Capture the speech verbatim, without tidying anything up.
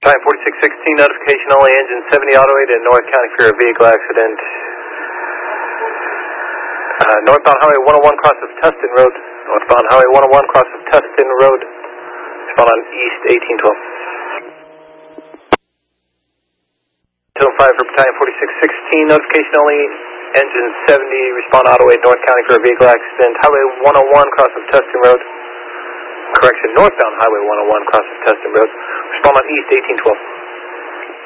Time forty-six sixteen, notification only, engine seventy auto eight in North County for a vehicle accident. Uh, northbound Highway one oh one cross of Tustin Road. Northbound Highway one oh one cross of Tustin Road. Respond on East eighteen twelve. two oh five for Battalion forty-six sixteen, notification only, engine seventy, respond auto eight North County for a vehicle accident. Highway one oh one cross of Tustin Road. Correction, northbound Highway one oh one cross of Tustin Road. Respond on East eighteen twelve.